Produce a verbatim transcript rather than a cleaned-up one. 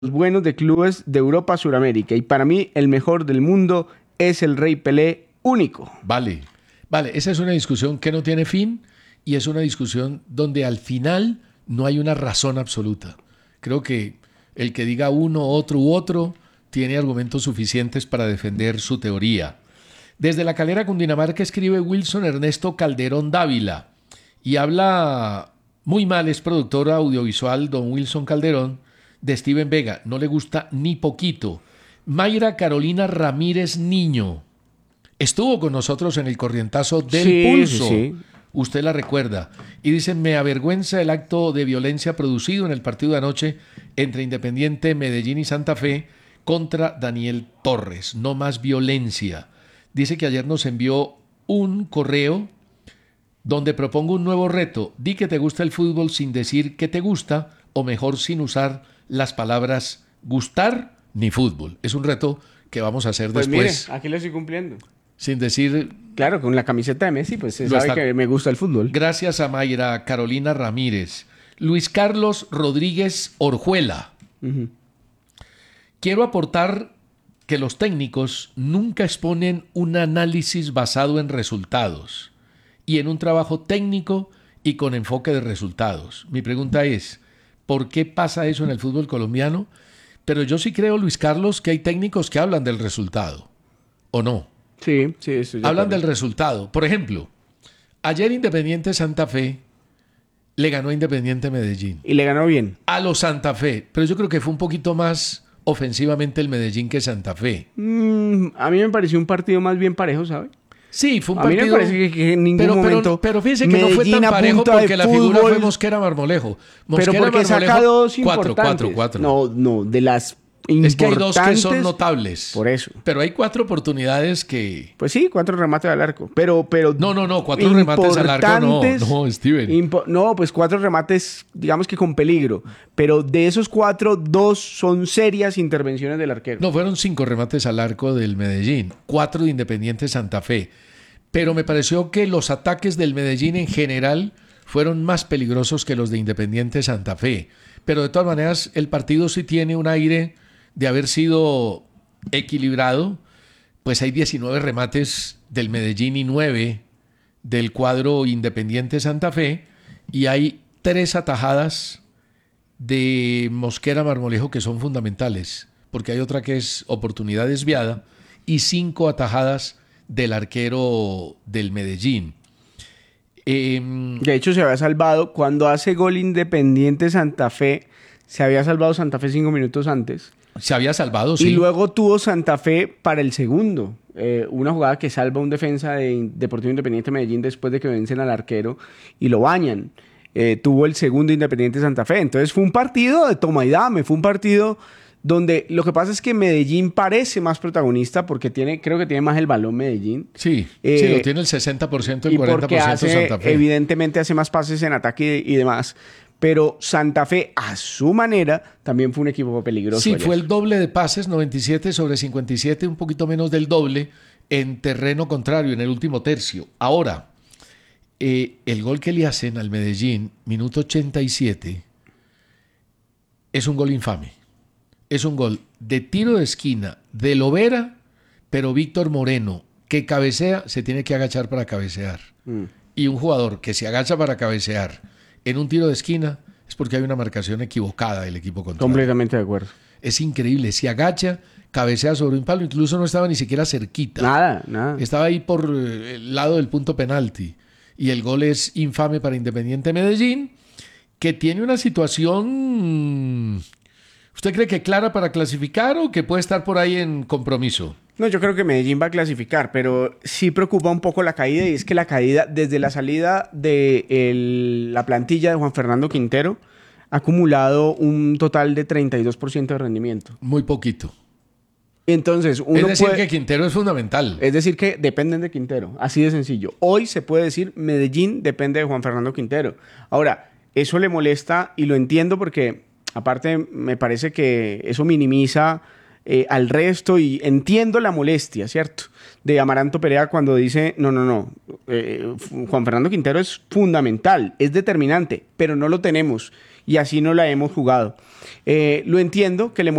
buenos de clubes de Europa, Suramérica. Y para mí, el mejor del mundo es el Rey Pelé único. Vale, vale. Esa es una discusión que no tiene fin y es una discusión donde al final no hay una razón absoluta. Creo que el que diga uno, otro u otro tiene argumentos suficientes para defender su teoría. Desde La Calera, Cundinamarca, escribe Wilson Ernesto Calderón Dávila y habla muy mal, es productor audiovisual, don Wilson Calderón, de Steven Vega. No le gusta ni poquito. Mayra Carolina Ramírez Niño estuvo con nosotros en el corrientazo del Sí, Pulso. sí, sí. Usted la recuerda. Y dice, me avergüenza el acto de violencia producido en el partido de anoche entre Independiente Medellín y Santa Fe contra Daniel Torres. No más violencia. Dice que ayer nos envió un correo donde propongo un nuevo reto. Di que te gusta el fútbol sin decir que te gusta, o mejor sin usar las palabras gustar ni fútbol. Es un reto que vamos a hacer Pues después. mire, aquí lo estoy cumpliendo. Sin decir... Claro, con la camiseta de Messi, pues se Lo sabe está- que me gusta el fútbol. Gracias a Mayra Carolina Ramírez. Luis Carlos Rodríguez Orjuela. Ujú. Quiero aportar que los técnicos nunca exponen un análisis basado en resultados y en un trabajo técnico y con enfoque de resultados. Mi pregunta es, ¿por qué pasa eso en el fútbol colombiano? Pero yo sí creo, Luis Carlos, que hay técnicos que hablan del resultado, ¿o no? Sí, sí, estoy de Hablan del acuerdo. resultado. Por ejemplo, ayer Independiente Santa Fe le ganó a Independiente Medellín. Y le ganó bien. A los Santa Fe. Pero yo creo que fue un poquito más ofensivamente el Medellín que Santa Fe. Mm, a mí me pareció un partido más bien parejo, ¿sabe? Sí, fue un A mí partido... no me parece que, que en ningún pero, momento... pero, pero fíjense que no fue Medellín tan a parejo punta de porque la figura fútbol, fue Mosquera Marmolejo. Mosquera pero porque Marmolejo, saca dos cuatro, importantes. cuatro, cuatro. No, no, de las Es que hay dos que son importantes, notables. Por eso. Pero hay cuatro oportunidades que... Pues sí, cuatro remates al arco. Pero, pero No, no, no, cuatro remates al arco, no, importantes, no, Steven. impo- no, pues cuatro remates, digamos que con peligro. Pero de esos cuatro, dos son serias intervenciones del arquero. No, fueron cinco remates al arco del Medellín, cuatro de Independiente Santa Fe. Pero me pareció que los ataques del Medellín en general fueron más peligrosos que los de Independiente Santa Fe. Pero de todas maneras, el partido sí tiene un aire de haber sido equilibrado. Pues hay diecinueve remates del Medellín y nueve del cuadro Independiente Santa Fe. Y hay tres atajadas de Mosquera Marmolejo que son fundamentales, porque hay otra que es oportunidad desviada y cinco atajadas del arquero del Medellín. Eh, De hecho, se había salvado, cuando hace gol Independiente Santa Fe, se había salvado Santa Fe cinco minutos antes. se había salvado, sí. Y luego tuvo Santa Fe para el segundo. Eh, una jugada que salva un defensa de Deportivo Independiente Medellín después de que vencen al arquero y lo bañan. Eh, tuvo el segundo Independiente Santa Fe. Entonces fue un partido de toma y dame. Fue un partido donde lo que pasa es que Medellín parece más protagonista porque tiene, creo que tiene más el balón Medellín. Sí, Eh, sí, lo tiene el sesenta por ciento, el y cuarenta por porque ciento hace, Santa Fe. evidentemente hace más pases en ataque y, y demás. Pero Santa Fe, a su manera, también fue un equipo peligroso. Sí, ayer. fue el doble de pases, noventa y siete sobre cincuenta y siete, un poquito menos del doble en terreno contrario, en el último tercio. Ahora, eh, el gol que le hacen al Medellín, minuto ochenta y siete, es un gol infame. Es un gol de tiro de esquina de Lovera, pero Víctor Moreno, que cabecea, se tiene que agachar para cabecear. Mm. Y un jugador que se agacha para cabecear en un tiro de esquina es porque hay una marcación equivocada del equipo contrario. Completamente de acuerdo. Es increíble, se agacha, cabecea sobre un palo, incluso no estaba ni siquiera cerquita. Nada, nada. Estaba ahí por eh, el lado del punto penalti. Y el gol es infame para Independiente Medellín, que tiene una situación... ¿Usted cree que clara para clasificar o que puede estar por ahí en compromiso? No, yo creo que Medellín va a clasificar, pero sí preocupa un poco la caída, y es que la caída, desde la salida de el- la plantilla de Juan Fernando Quintero, ha acumulado un total de treinta y dos por ciento de rendimiento. Muy poquito. Entonces, uno Es decir, puede- que Quintero es fundamental. Es decir, que dependen de Quintero, así de sencillo. Hoy se puede decir Medellín depende de Juan Fernando Quintero. Ahora, eso le molesta y lo entiendo porque, aparte, me parece que eso minimiza eh, al resto y entiendo la molestia, ¿cierto? De Amaranto Perea cuando dice, no, no, no, eh, Juan Fernando Quintero es fundamental, es determinante, pero no lo tenemos. y así no la hemos jugado. Eh, lo entiendo que le